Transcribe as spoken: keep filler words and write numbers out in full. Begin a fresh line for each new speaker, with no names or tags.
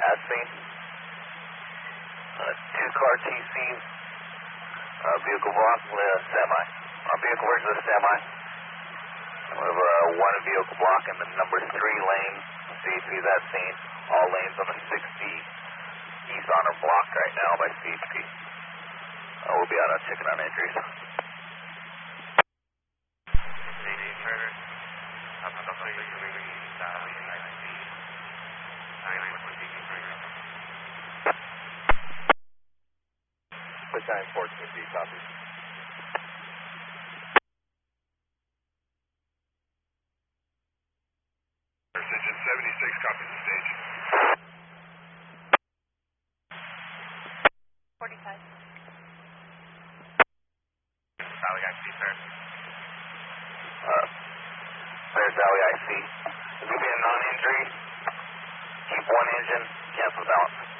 As seen. Uh, two car T C, uh, vehicle block with a semi. Our vehicle versus a semi. We have uh, one vehicle block in the number three lane. C H P is at scene. All lanes on the sixty east on are blocked right now by C H P. Uh, we'll be on a ticket on injuries.
Battalion fourteen B, copy.
Precision seventy-six, copy the stage.
forty-five.
Sally, I see, sir.
Uh, there's Sally, I C. There's going to be a non-injury. Keep one engine, cancel balance.